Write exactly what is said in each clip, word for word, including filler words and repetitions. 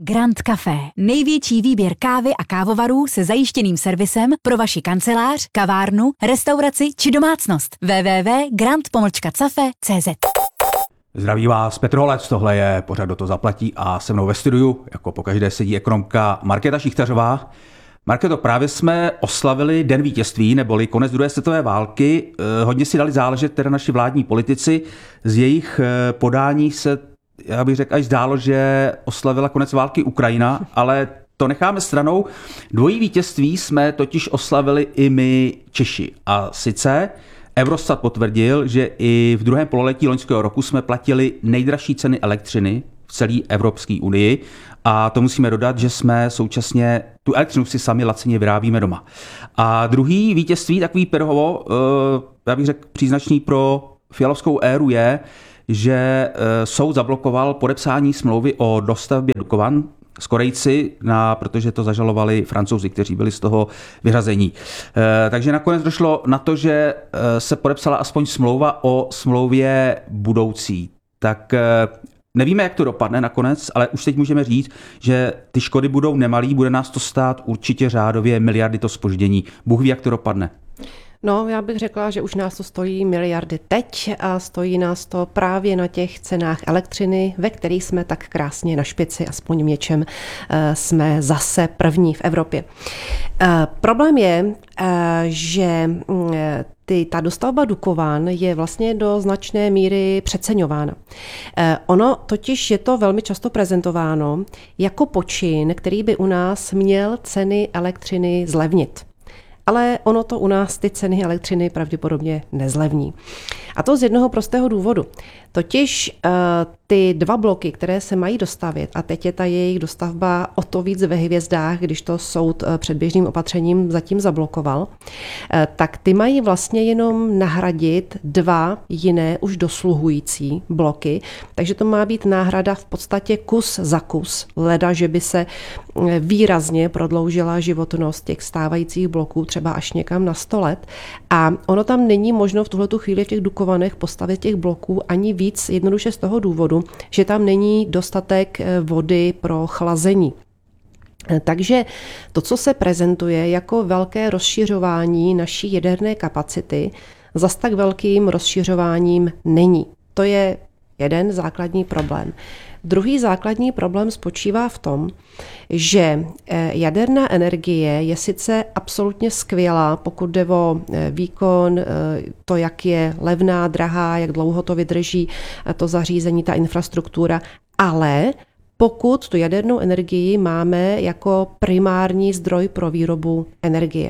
Grand Café. Největší výběr kávy a kávovarů se zajištěným servisem pro vaši kancelář, kavárnu, restauraci či domácnost. w w w tečka grand cafe tečka c z. Zdraví vás Petr Holec, tohle je pořad Kdo to zaplatí a se mnou ve studiu, jako pokaždé sedí ekonomka Markéta Šichtařová. Markéto, právě jsme oslavili Den vítězství, neboli konec druhé světové války. Hodně si dali záležet teda naši vládní politici. Z jejich podání se, já bych řekl, až zdálo, že oslavila konec války Ukrajina, ale to necháme stranou. Dvojí vítězství jsme totiž oslavili i my Češi. A sice Eurostat potvrdil, že i v druhém pololetí loňského roku jsme platili nejdražší ceny elektřiny v celé Evropské unii a to musíme dodat, že jsme současně tu elektřinu si sami lacině vyrábíme doma. A druhý vítězství, takový Pirhovo, já bych řekl příznačný pro fialovskou éru je, že soud zablokoval podepsání smlouvy o dostavbě Dukovan s Korejci, na, protože to zažalovali Francouzi, kteří byli z toho vyřazení. E, takže nakonec došlo na to, že se podepsala aspoň smlouva o smlouvě budoucí. Tak e, nevíme, jak to dopadne nakonec, ale už teď můžeme říct, že ty škody budou nemalý, bude nás to stát určitě řádově miliardy to zpoždění. Bůh ví, jak to dopadne. No, já bych řekla, že už nás to stojí miliardy teď a stojí nás to právě na těch cenách elektřiny, ve kterých jsme tak krásně na špici, aspoň v něčem jsme zase první v Evropě. Problém je, že Ty, ta dostavba Dukovan je vlastně do značné míry přeceňována. Ono totiž je to velmi často prezentováno jako počin, který by u nás měl ceny elektřiny zlevnit. Ale ono to u nás ty ceny elektřiny pravděpodobně nezlevní. A to z jednoho prostého důvodu. Totiž uh, ty dva bloky, které se mají dostavit, a teď je ta jejich dostavba o to víc ve hvězdách, když to soud uh, předběžným opatřením zatím zablokoval, uh, tak ty mají vlastně jenom nahradit dva jiné už dosluhující bloky. Takže to má být náhrada v podstatě kus za kus. Leda, že by se výrazně prodloužila životnost těch stávajících bloků, třeba až někam na sto let. A ono tam není možno v tuhletu chvíli v těch Dukovanech postavit těch bloků ani víc, jednoduše z toho důvodu, že tam není dostatek vody pro chlazení. Takže to, co se prezentuje jako velké rozšiřování naší jaderné kapacity, zas tak velkým rozšiřováním není. To je jeden základní problém. Druhý základní problém spočívá v tom, že jaderná energie je sice absolutně skvělá, pokud jde o výkon, to, jak je levná, drahá, jak dlouho to vydrží, to zařízení, ta infrastruktura, ale pokud tu jadernou energii máme jako primární zdroj pro výrobu energie.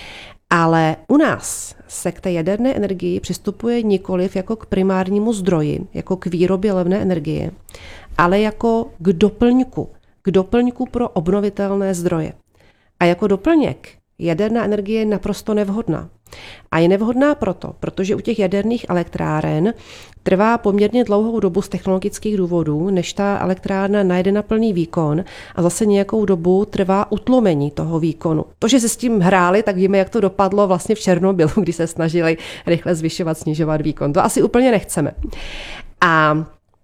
Ale u nás se k té jaderné energii přistupuje nikoliv jako k primárnímu zdroji, jako k výrobě levné energie, ale jako k doplňku, k doplňku pro obnovitelné zdroje. A jako doplněk jaderná energie je naprosto nevhodná. A je nevhodná proto, protože u těch jaderných elektráren trvá poměrně dlouhou dobu z technologických důvodů, než ta elektrárna najde na plný výkon a zase nějakou dobu trvá utlumení toho výkonu. To, že se s tím hráli, tak víme, jak to dopadlo vlastně v Černobylu, kdy se snažili rychle zvyšovat, snižovat výkon. To asi úplně nechceme. A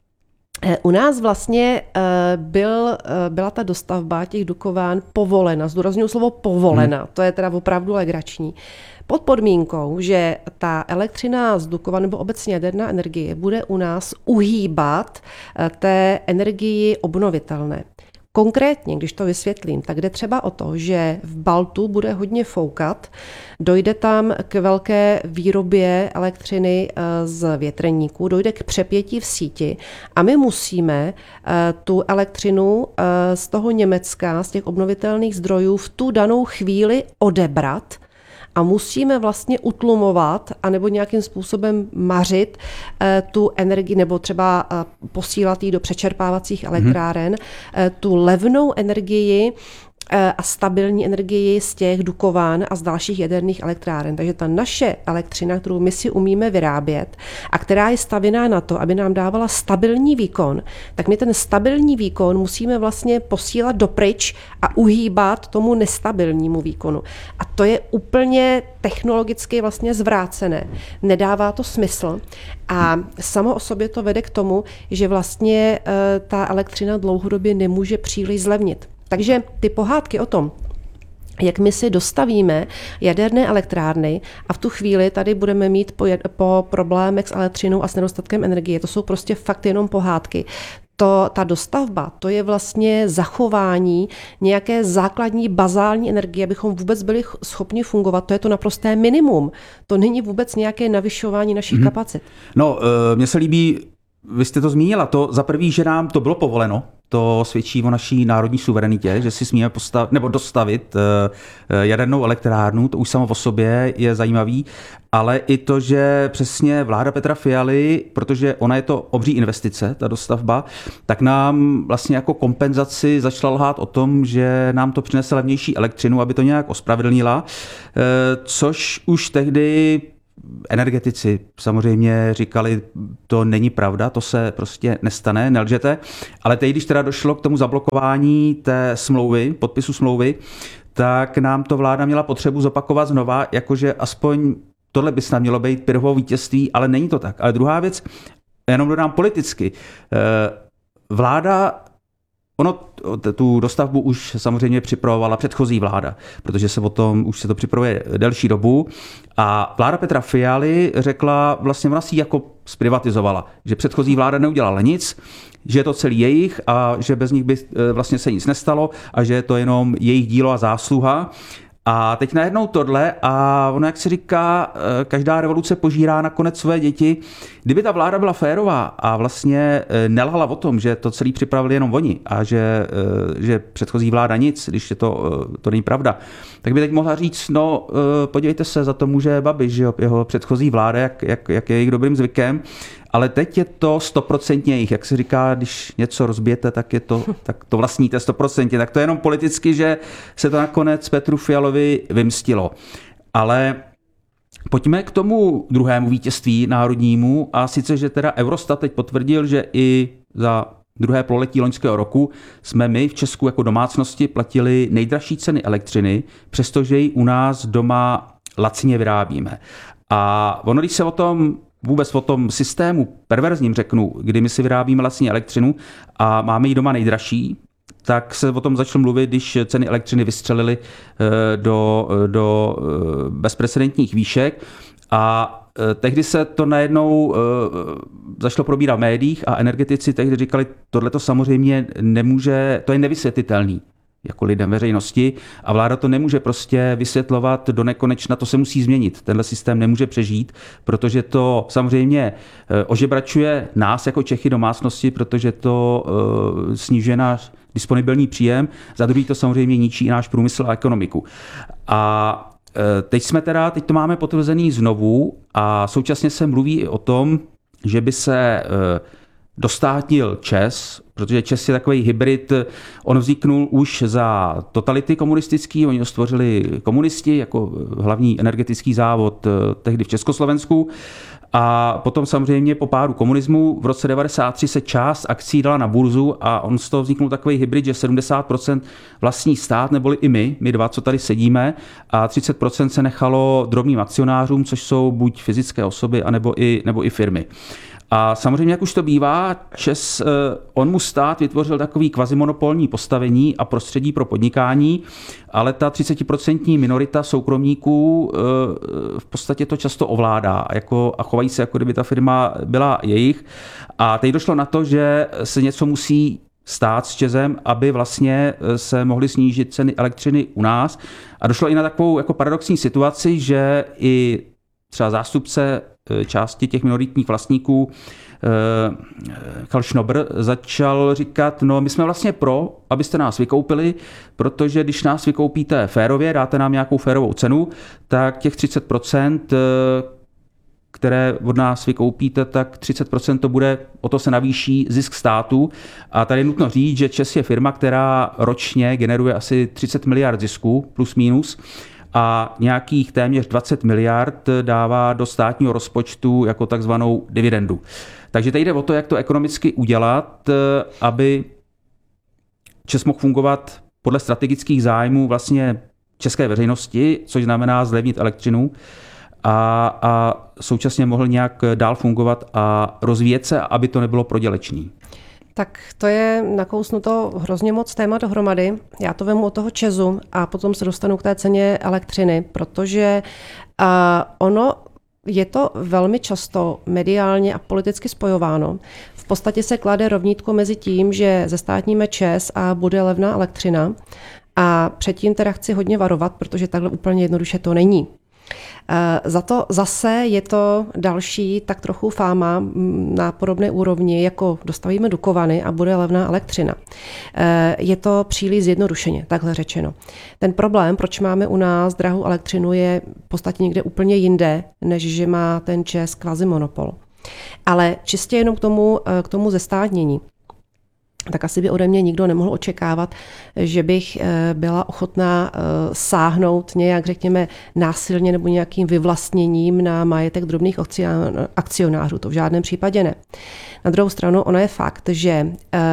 u nás vlastně byl, byla ta dostavba těch Dukovan povolena, zdůrazňuji slovo povolena, hmm. to je teda opravdu legrační, pod podmínkou, že ta elektřina z Dukovan nebo obecně jaderná energie bude u nás uhýbat té energii obnovitelné. Konkrétně, když to vysvětlím, tak jde třeba o to, že v Baltu bude hodně foukat, dojde tam k velké výrobě elektřiny z větrníků, dojde k přepětí v síti a my musíme tu elektřinu z toho Německa, z těch obnovitelných zdrojů v tu danou chvíli odebrat a musíme vlastně utlumovat anebo nějakým způsobem mařit tu energii nebo třeba posílat ji do přečerpávacích elektráren, hmm. tu levnou energii a stabilní energii z těch Dukovan a z dalších jaderných elektráren. Takže ta naše elektřina, kterou my si umíme vyrábět a která je stavěná na to, aby nám dávala stabilní výkon, tak my ten stabilní výkon musíme vlastně posílat dopryč a uhýbat tomu nestabilnímu výkonu. A to je úplně technologicky vlastně zvrácené. Nedává to smysl. A samo o sobě to vede k tomu, že vlastně ta elektřina dlouhodobě nemůže příliš zlevnit. Takže ty pohádky o tom, jak my si dostavíme jaderné elektrárny a v tu chvíli tady budeme mít po, po problémech s elektřinou a s nedostatkem energie, to jsou prostě fakt jenom pohádky. To, ta dostavba, to je vlastně zachování nějaké základní bazální energie, abychom vůbec byli schopni fungovat. To je to naprosté minimum. To není vůbec nějaké navyšování našich mm-hmm. kapacit. No, mně se líbí, vy jste to zmínila, to za prvý, že nám to bylo povoleno, to svědčí o naší národní suverenitě, že si smíme postavit, nebo dostavit jadernou elektrárnu, to už samo o sobě je zajímavý, ale i to, že přesně vláda Petra Fialy, protože ona je to obří investice, ta dostavba, tak nám vlastně jako kompenzaci začala lhát o tom, že nám to přinese levnější elektřinu, aby to nějak ospravedlnila, což už tehdy energetici samozřejmě říkali, to není pravda, to se prostě nestane, nelžete, ale teď, když teda došlo k tomu zablokování té smlouvy, podpisu smlouvy, tak nám to vláda měla potřebu zopakovat znova, jakože aspoň tohle by snad mělo být Pyrrhovo vítězství, ale není to tak. Ale druhá věc, jenom dodám politicky, vláda Ono tu dostavbu už samozřejmě připravovala předchozí vláda, protože se o tom už se to připravuje delší dobu a vláda Petra Fialy řekla, vlastně ona si jako zprivatizovala, že předchozí vláda neudělala nic, že je to celý jejich a že bez nich by vlastně se nic nestalo a že je to jenom jejich dílo a zásluha. A teď najednou tohle a ono, jak se říká, každá revoluce požírá nakonec své děti. Kdyby ta vláda byla férová a vlastně nelhala o tom, že to celý připravili jenom oni a že, že předchozí vláda nic, když je to, to není pravda, tak by teď mohla říct, no podívejte se, za to může Babiš, že jeho předchozí vláda, jak, jak, jak je jejich dobrým zvykem, ale teď je to stoprocentně jejich. Jak se říká, když něco rozbijete, tak je to, tak to vlastníte stoprocentně. Tak to je jenom politicky, že se to nakonec Petru Fialovi vymstilo. Ale pojďme k tomu druhému vítězství národnímu a sice, že teda Eurostat teď potvrdil, že i za druhé pololetí loňského roku jsme my v Česku jako domácnosti platili nejdražší ceny elektřiny, přestože ji u nás doma lacině vyrábíme. A ono, když se o tom vůbec o tom systému perverzním řeknu, kdy my si vyrábíme lacině elektřinu a máme ji doma nejdražší, tak se o tom začalo mluvit, když ceny elektřiny vystřelily do, do bezprecedentních výšek a tehdy se to najednou začalo probírat v médiích a energetici tehdy říkali, tohle to samozřejmě nemůže, to je nevysvětlitelný jako lidem veřejnosti a vláda to nemůže prostě vysvětlovat do nekonečna, to se musí změnit. Tenhle systém nemůže přežít, protože to samozřejmě ožebračuje nás jako Čechy domácnosti, protože to snižuje náš disponibilní příjem, za druhý to samozřejmě ničí i náš průmysl a ekonomiku. A teď jsme teda, teď to máme potvrzený znovu a současně se mluví i o tom, že by se dostátnil ČEZ, protože ČEZ je takový hybrid, on vzniknul už za totality komunistický, oni ho stvořili komunisti jako hlavní energetický závod tehdy v Československu a potom samozřejmě po pádu komunismu v roce devadesát tři se část akcí dala na burzu a on z toho vzniknul takový hybrid, že sedmdesát procent vlastní stát, neboli i my, my dva, co tady sedíme, a třicet procent se nechalo drobným akcionářům, což jsou buď fyzické osoby, anebo i, nebo i firmy. A samozřejmě, jak už to bývá, ČEZ, on mu stát vytvořil takový kvazimonopolní postavení a prostředí pro podnikání, ale ta třicetiprocentní minorita soukromníků v podstatě to často ovládá jako, a chovají se, jako kdyby ta firma byla jejich. A teď došlo na to, že se něco musí stát s ČEZem, aby vlastně se mohly snížit ceny elektřiny u nás. A došlo i na takovou jako paradoxní situaci, že i třeba zástupce části těch minoritních vlastníků Karl Schnobr začal říkat, no my jsme vlastně pro, abyste nás vykoupili, protože když nás vykoupíte férově, dáte nám nějakou férovou cenu, tak těch třicet procent, které od nás vykoupíte, tak třicet procent to bude, o to se navýší zisk státu. A tady je nutno říct, že ČEZ je firma, která ročně generuje asi třicet miliard zisku, plus minus, a nějakých téměř dvacet miliard dává do státního rozpočtu jako takzvanou dividendu. Takže tady jde o to, jak to ekonomicky udělat, aby ČEZ mohl fungovat podle strategických zájmů vlastně české veřejnosti, což znamená zlevnit elektřinu a, a současně mohl nějak dál fungovat a rozvíjet se, aby to nebylo prodělečný. Tak to je nakousnuto hrozně moc témat dohromady. Já to vemu od toho ČEZu a potom se dostanu k té ceně elektřiny, protože uh, ono je to velmi často mediálně a politicky spojováno. V podstatě se klade rovnítko mezi tím, že zestátníme ČEZ a bude levná elektřina. A předtím teda chci hodně varovat, protože takhle úplně jednoduše to není. Za to zase je to další tak trochu fáma na podobné úrovni, jako dostavíme Dukovany a bude levná elektřina. Je to příliš zjednodušeně, takhle řečeno. Ten problém, proč máme u nás drahou elektřinu, je v podstatě někde úplně jinde, než že má ten ČEZ kvazi monopol. Ale čistě jenom k tomu, k tomu zestátnění. Tak asi by ode mě nikdo nemohl očekávat, že bych byla ochotná sáhnout nějak, řekněme, násilně nebo nějakým vyvlastněním na majetek drobných akcionářů. To v žádném případě ne. Na druhou stranu, ono je fakt, že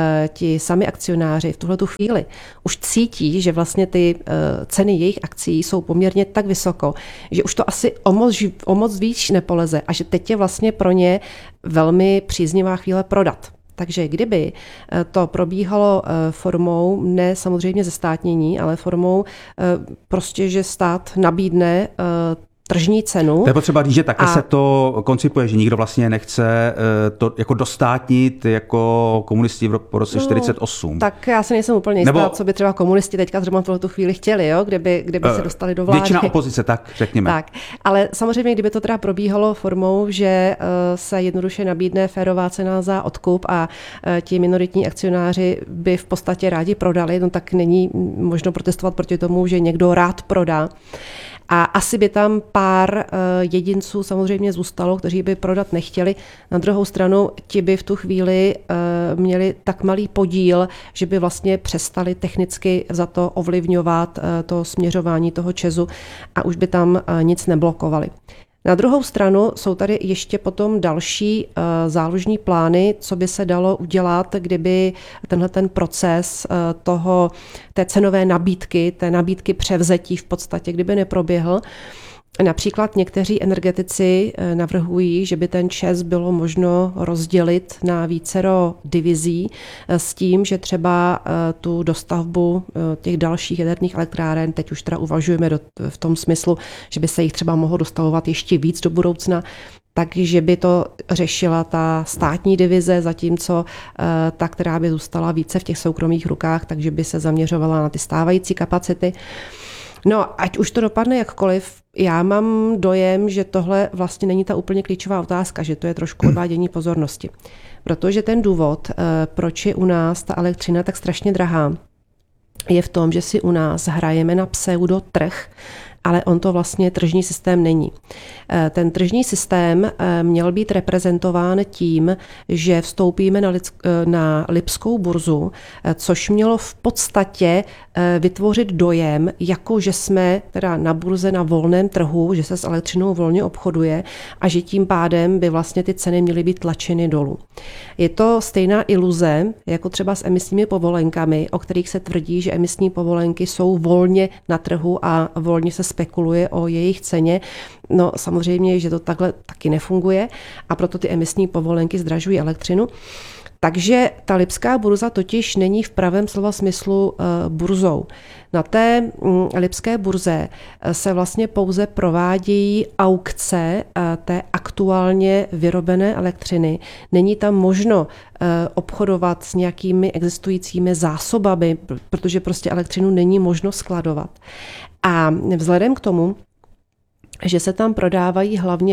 ti sami akcionáři v tuhletu chvíli už cítí, že vlastně ty ceny jejich akcií jsou poměrně tak vysoko, že už to asi o moc, o moc víc nepoleze a že teď je vlastně pro ně velmi příznivá chvíle prodat. Takže kdyby to probíhalo formou, ne samozřejmě zestátnění, ale formou prostě, že stát nabídne tržní cenu. To je potřeba říct, že také a... se to koncipuje, že nikdo vlastně nechce to jako dostátnit jako komunisti v roce no, čtyřicet osm. Tak já si nejsem úplně jistá, Nebo... co by třeba komunisti teďka zrovna v tu chvíli chtěli, jo? Kdyby, kdyby uh, se dostali do vlády. Většina opozice, tak řekněme. Tak, ale samozřejmě, kdyby to teda probíhalo formou, že uh, se jednoduše nabídne férová cena za odkup a uh, ti minoritní akcionáři by v podstatě rádi prodali, no tak není možno protestovat proti tomu, že někdo rád prodá. A asi by tam pár jedinců samozřejmě zůstalo, kteří by prodat nechtěli. Na druhou stranu ti by v tu chvíli měli tak malý podíl, že by vlastně přestali technicky za to ovlivňovat to směřování toho ČEZu a už by tam nic neblokovali. Na druhou stranu jsou tady ještě potom další uh, záložní plány, co by se dalo udělat, kdyby tenhle ten proces uh, toho, té cenové nabídky, té nabídky převzetí v podstatě, kdyby neproběhl. Například někteří energetici navrhují, že by ten ČEZ bylo možno rozdělit na vícero divizí s tím, že třeba tu dostavbu těch dalších jaderných elektráren, teď už teda uvažujeme do, v tom smyslu, že by se jich třeba mohlo dostavovat ještě víc do budoucna, takže by to řešila ta státní divize, zatímco ta, která by zůstala více v těch soukromých rukách, takže by se zaměřovala na ty stávající kapacity. No, ať už to dopadne jakkoliv, já mám dojem, že tohle vlastně není ta úplně klíčová otázka, že to je trošku odvádění pozornosti. Protože ten důvod, proč je u nás ta elektřina tak strašně drahá, je v tom, že si u nás hrajeme na pseudotrh, ale on to vlastně tržní systém není. Ten tržní systém měl být reprezentován tím, že vstoupíme na, na Lipskou burzu, což mělo v podstatě vytvořit dojem, jako že jsme teda na burze na volném trhu, že se s elektřinou volně obchoduje a že tím pádem by vlastně ty ceny měly být tlačeny dolů. Je to stejná iluze, jako třeba s emisními povolenkami, o kterých se tvrdí, že emisní povolenky jsou volně na trhu a volně se spekuluje o jejich ceně. No samozřejmě, že to takhle taky nefunguje a proto ty emisní povolenky zdražují elektřinu. Takže ta Lipská burza totiž není v pravém slova smyslu burzou. Na té Lipské burze se vlastně pouze provádějí aukce té aktuálně vyrobené elektřiny. Není tam možno obchodovat s nějakými existujícími zásobami, protože prostě elektřinu není možno skladovat. A vzhledem k tomu, že se tam prodávají hlavně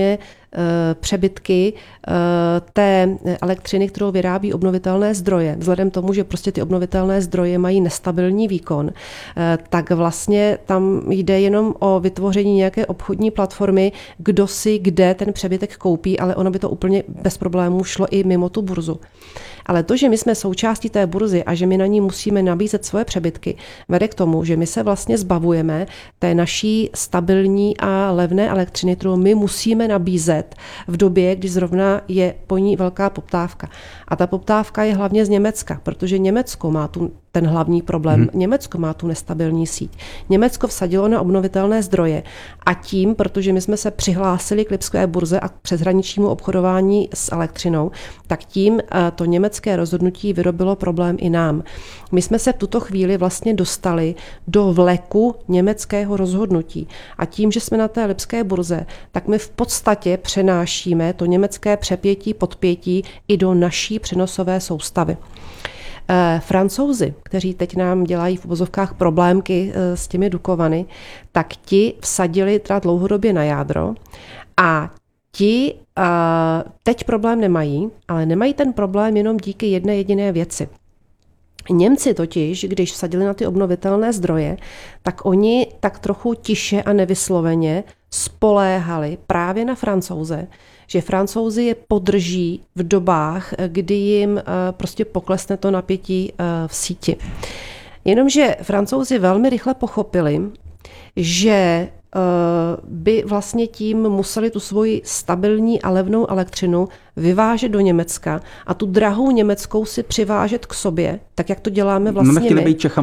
přebytky té elektřiny, kterou vyrábí obnovitelné zdroje, vzhledem tomu, že prostě ty obnovitelné zdroje mají nestabilní výkon, tak vlastně tam jde jenom o vytvoření nějaké obchodní platformy, kdo si kde ten přebytek koupí, ale ono by to úplně bez problémů šlo i mimo tu burzu. Ale to, že my jsme součástí té burzy a že my na ní musíme nabízet svoje přebytky, vede k tomu, že my se vlastně zbavujeme té naší stabilní a levné elektřiny, kterou my musíme nabízet v době, kdy zrovna je po ní velká poptávka. A ta poptávka je hlavně z Německa, protože Německo má tu ten hlavní problém. Hmm. Německo má tu nestabilní síť. Německo vsadilo na obnovitelné zdroje a tím, protože my jsme se přihlásili k lipské burze a k přeshraničnímu obchodování s elektřinou, tak tím to německé rozhodnutí vyrobilo problém i nám. My jsme se v tuto chvíli vlastně dostali do vleku německého rozhodnutí a tím, že jsme na té lipské burze, tak my v podstatě přenášíme to německé přepětí, podpětí i do naší přenosové soustavy. Francouzi, kteří teď nám dělají v uvozovkách problémky s těmi Dukovany, tak ti vsadili teda dlouhodobě na jádro a ti teď problém nemají, ale nemají ten problém jenom díky jedné jediné věci. Němci totiž, když vsadili na ty obnovitelné zdroje, tak oni tak trochu tiše a nevysloveně spoléhali právě na Francouze, že Francouzi je podrží v dobách, kdy jim prostě poklesne to napětí v síti. Jenomže Francouzi velmi rychle pochopili, že by vlastně tím museli tu svoji stabilní a levnou elektřinu vyvážet do Německa a tu drahou německou si přivážet k sobě, tak jak to děláme vlastně my.